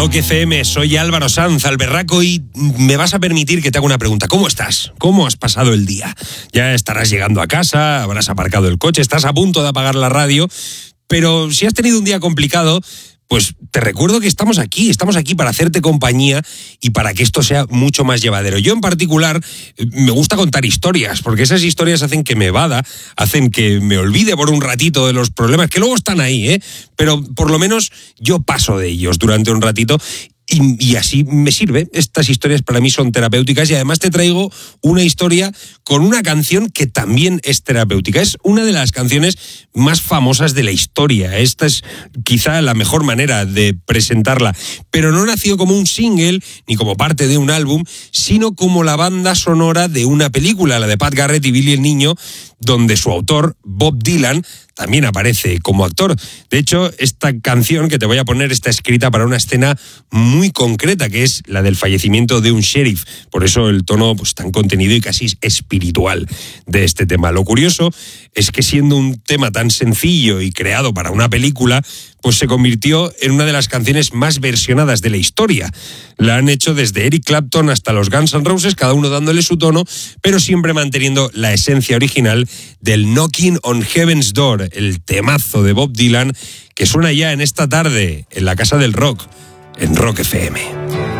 Rock FM, soy Álvaro Sanz, Alberraco, y me vas a permitir que te haga una pregunta. ¿Cómo estás? ¿Cómo has pasado el día? Ya estarás llegando a casa, habrás aparcado el coche, estás a punto de apagar la radio, pero si has tenido un día complicado, pues te recuerdo que estamos aquí para hacerte compañía y para que esto sea mucho más llevadero. Yo en particular me gusta contar historias, porque esas historias hacen que me evada, hacen que me olvide por un ratito de los problemas, que luego están ahí, pero por lo menos yo paso de ellos durante un ratito. Y así me sirve. Estas historias para mí son terapéuticas y además te traigo una historia con una canción que también es terapéutica. Es una de las canciones más famosas de la historia. Esta es quizá la mejor manera de presentarla, pero no nació como un single ni como parte de un álbum, sino como la banda sonora de una película, la de Pat Garrett y Billy el Niño, donde su autor, Bob Dylan, también aparece como actor. De hecho, esta canción que te voy a poner está escrita para una escena muy concreta, que es la del fallecimiento de un sheriff. Por eso el tono tan contenido y casi espiritual de este tema. Lo curioso es que siendo un tema tan sencillo y creado para una película, pues se convirtió en una de las canciones más versionadas de la historia. La han hecho desde Eric Clapton hasta los Guns N' Roses, cada uno dándole su tono, pero siempre manteniendo la esencia original del Knocking on Heaven's Door, el temazo de Bob Dylan, que suena ya en esta tarde en la Casa del Rock, en Rock FM.